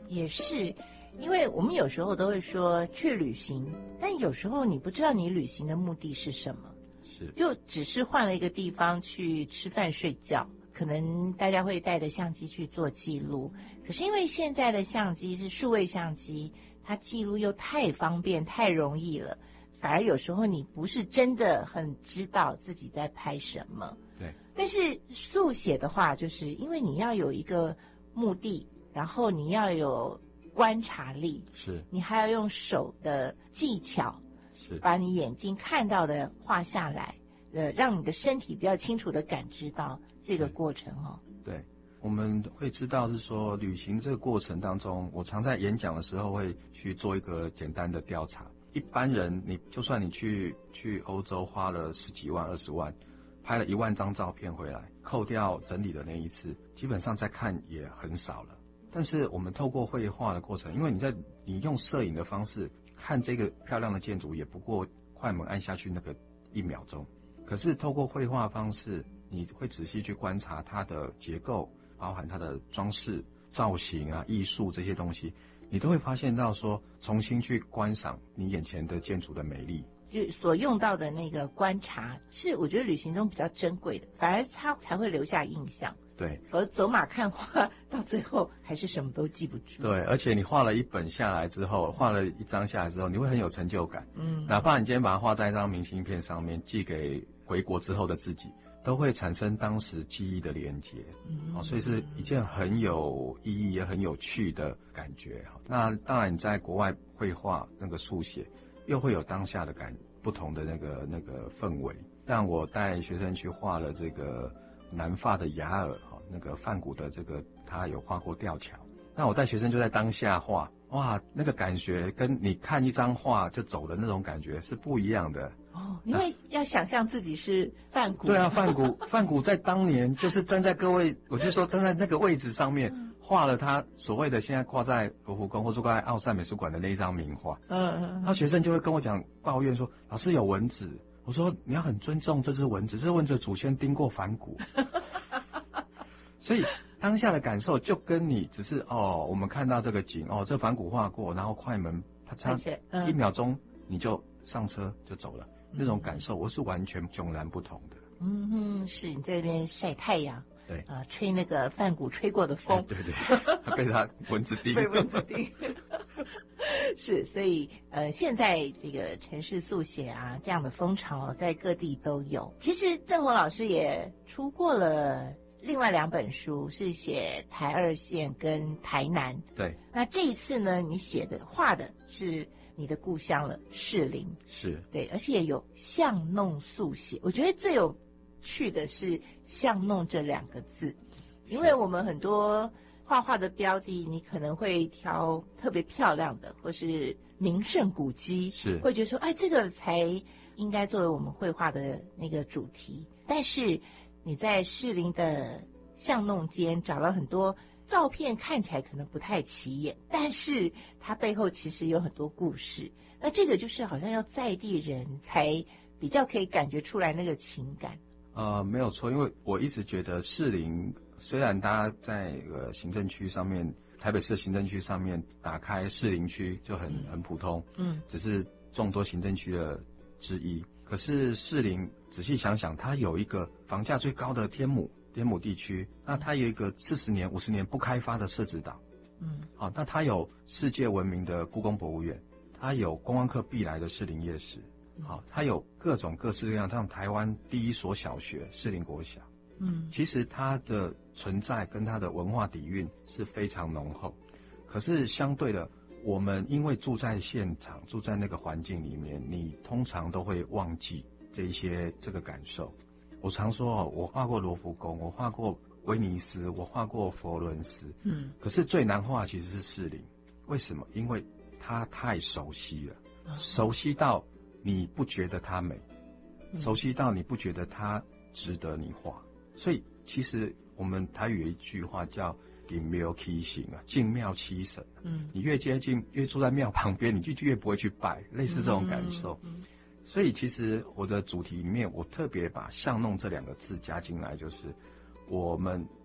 也是，因为我们有时候都会说去旅行，但有时候你不知道你旅行的目的是什么， 是， 就只是换了一个地方去吃饭睡觉，可能大家会带着相机去做记录，可是因为现在的相机是数位相机，它记录又太方便太容易了，反而有时候你不是真的很知道自己在拍什么。 对。 但是速写的话，就是因为你要有一个目的，然后你要有观察力， 是， 你还要用手的技巧， 是把你眼睛看到的画下来，让你的身体比较清楚的感知到这个过程哦。 对，我们会知道是说旅行这个过程当中，我常在演讲的时候会去做一个简单的调查。一般人就算你去欧洲花了10几万20万，拍了1万张照片回来，扣掉整理的那一次，基本上再看也很少了。但是我们透过绘画的过程，因为你用摄影的方式看这个漂亮的建筑，也不过快门按下去那个1秒钟。可是透过绘画方式，你会仔细去观察它的结构，包含它的装饰、造型啊、艺术这些东西，你都会发现到说，重新去观赏你眼前的建筑的美丽。 就所用到的那个观察，是我觉得旅行中比较珍贵的，反而它才会留下印象。 对， 否则走马看花，到最后还是什么都记不住。 对，而且你画了一本下来之后，画了一张下来之后，你会很有成就感。哪怕你今天把它画在一张明信片上面，寄给回国之后的自己，都会产生当时记忆的连结。所以是一件很有意义也很有趣的感觉。那当然你在国外绘画那个速写，又会有当下的不同的那个氛围。让我带学生去画了这个南法的雅尔，那个梵谷的这个他有画过吊桥，那我带学生就在当下画，哇，那个感觉跟你看一张画就走的那种感觉是不一样的。 因为要想象自己是梵谷。 对啊，梵谷在当年就是站在我就说站在那个位置上面，画了他所谓的现在挂在罗浮宫或者挂在奥赛美术馆的那一张名画。那学生就会跟我抱怨说，老师有蚊子。我说你要很尊重这只蚊子，这只蚊子的祖先叮过梵谷。所以当下的感受就跟你只是我们看到这个景，这梵谷画过，然后快门啪嚓1秒钟你就上车就走了，那种感受我是完全迥然不同的。 是你在那边晒太阳， 对吹那个梵谷吹过的风， 对，被他蚊子叮， 被蚊子叮。是，所以现在这个城市速写啊，这样的风潮在各地都有。其实郑红老师也出过了另外2本书，是写台2线跟台南。 对， 那这一次呢，你画的是你的故乡了，士林。 是， 对，而且有巷弄速写。我觉得最有趣的是巷弄这2个字，因为我们很多画画的标的，你可能会挑特别漂亮的，或是名胜古迹， 是会觉得说，这个才应该作为我们绘画的那个主题。但是你在士林的巷弄间找了很多照片，看起来可能不太起眼，但是它背后其实有很多故事。那这个就是好像要在地人才比较可以感觉出来那个情感。 没有错，因为我一直觉得士林虽然大家在行政区上面，台北市行政区上面打开士林区就很普通，只是众多行政区的之一。可是士林仔细想想，它有一个房价最高的天母地区，那它有一个40年50年不开发的社子岛，那它有世界闻名的故宫博物院，它有观光客必来的士林夜市，它有各种各式各样，像台湾第1所小学士林国小。其实它的存在跟它的文化底蕴是非常浓厚。可是相对的，我们因为住在现场，住在那个环境里面，你通常都会忘记这个感受。我常说我画过罗浮宫，我画过威尼斯，我画过佛罗伦斯，可是最难画其实是士林。为什么？因为它太熟悉了，熟悉到你不觉得它美，熟悉到你不觉得它值得你画。所以其实我们台语有一句话叫敬庙起神啊，敬庙七神。你越接近，越住在庙旁边，你就越不会去拜，类似这种感受。所以其实我的主题里面，我特别把巷弄这2个字加进来，就是我们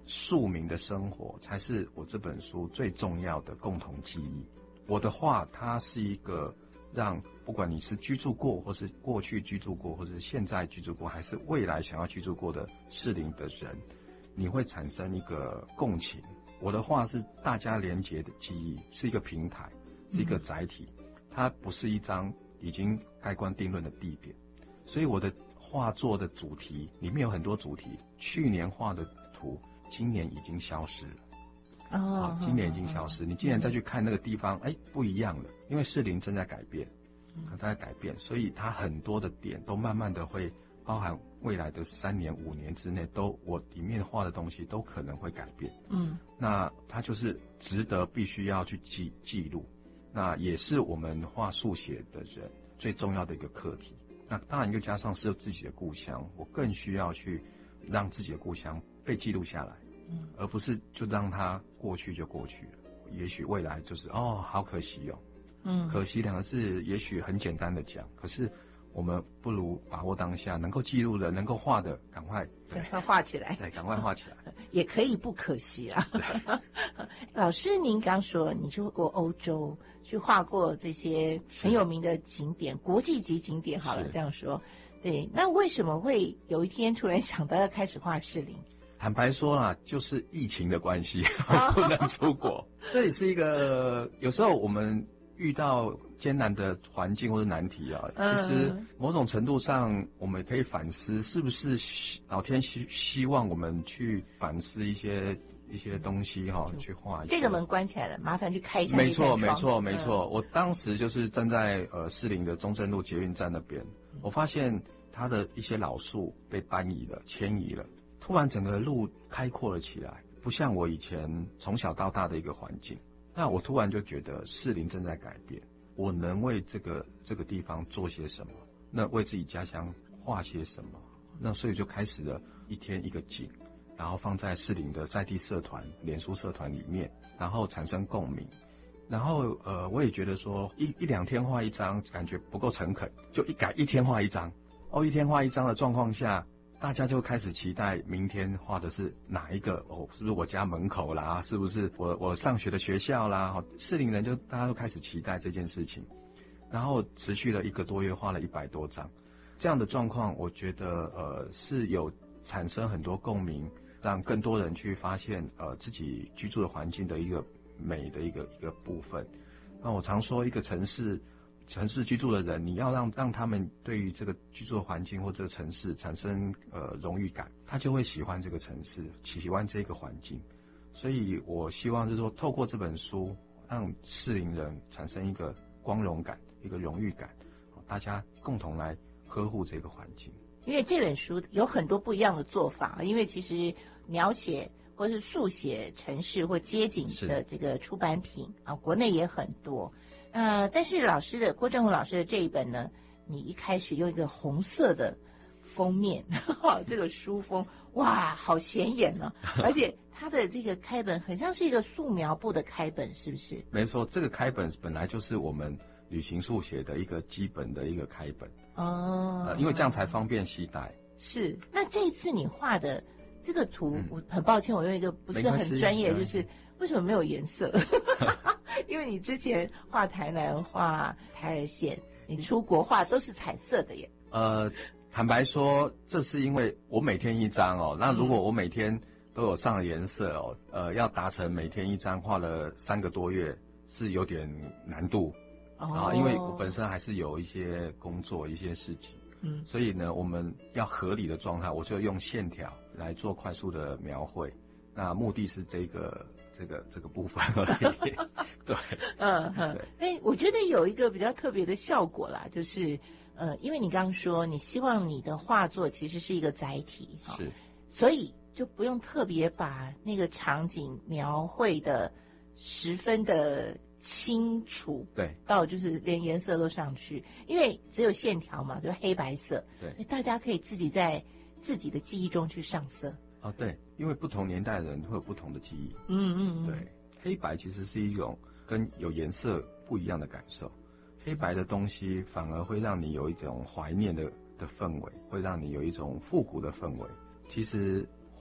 庶民的生活才是我这本书最重要的共同记忆。我的画它是一个让不管你是居住过，或是过去居住过，或是现在居住过，还是未来想要居住过的适龄的人，你会产生一个共情。我的画是大家连结的记忆，是一个平台，是一个载体，它不是一张已经盖棺定论的地点。所以我的画作的主题里面有很多主题，去年画的图今年已经消失了。今年已经消失，你今年再去看那个地方，不一样了，因为适龄正在改变，它在改变，所以它很多的点都慢慢的会包含未来的3年5年之内，都我里面画的东西都可能会改变。那它就是值得必须要去记录，那也是我们画速写的人最重要的一个课题。那当然又加上是自己的故乡，我更需要去让自己的故乡被记录下来，而不是就让它过去就过去了。也许未来就是好可惜哦，可惜2个字也许很简单的讲，可是我们不如把握当下，能够记录的，能够画的，赶快画起来， 对，赶快画起来， 也可以不可惜啊。老师，您刚说你去过欧洲，去画过这些很有名的景点，国际级景点，好了这样说，对，那为什么会有一天突然想到要开始画适龄？ 坦白说啦，就是疫情的关系，不能出国。这也是一个有时候我们遇到艰难的环境或者难题啊，其实某种程度上我们可以反思，是不是老天希望我们去反思一些东西去画一些。 这个门关起来了，麻烦去开一下。 没错。我当时就是站在士林的中正路捷运站那边，我发现它的一些老树被搬移了、迁移了，突然整个路开阔了起来，不像我以前从小到大的一个环境。那我突然就觉得士林正在改变，我能为这个地方做些什么？那为自己家乡画些什么？那所以就开始了一天一个景，然后放在士林的在地社团、脸书社团里面，然后产生共鸣。然后我也觉得说一两天画一张感觉不够诚恳，就一天画一张。一天画一张的状况下，大家就开始期待明天画的是哪一个是不是我家门口啦，是不是我上学的学校啦，适龄人就大家都开始期待这件事情，然后持续了1个多月，画了100多张。这样的状况我觉得是有产生很多共鸣，让更多人去发现自己居住的环境的一个美的一个部分。那我常说一个城市居住的人，你要让他们对于这个居住的环境或这个城市产生荣誉感，他就会喜欢这个城市，喜欢这个环境。所以我希望是说透过这本书让适龄人产生一个光荣感，一个荣誉感，大家共同来呵护这个环境。 因为这本书有很多不一样的做法，因为其实描写或是速写城市或街景的这个出版品国内也很多。但是郭正宏老师的这一本呢，你一开始用一个红色的封面，这个书封，哇，好显眼呢！而且它的这个开本很像是一个素描部的开本，是不是？ 没错，这个开本本来就是我们旅行速写的一个基本的一个开本因为这样才方便携带。 是，那这一次你画的这个图，我很抱歉，我用一个不是很专业，就是为什么没有颜色？因为你之前画台南、画台二线，你出国画都是彩色的耶。 坦白说，这是因为我每天一张那如果我每天都有上了颜色要达成每天一张，画了3个多月是有点难度因为我本身还是有一些工作、一些事情，所以呢，我们要合理的状态，我就用线条来做快速的描绘。那目的是这个部分而已。对， 对。我觉得有一个比较特别的效果啦，就是因为你刚刚说你希望你的画作其实是一个载体是， 所以就不用特别把那个场景描绘的十分的清楚， 对， 到就是连颜色都上去，因为只有线条嘛，就黑白色， 对， 大家可以自己在自己的记忆中去上色。 对，因为不同年代的人会有不同的记忆。对，黑白其实是一种跟有颜色不一样的感受。黑白的东西反而会让你有一种怀念的氛围，会让你有一种复古的氛围。其实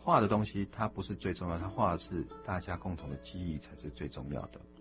画的东西它不是最重要，它画的是大家共同的记忆才是最重要的。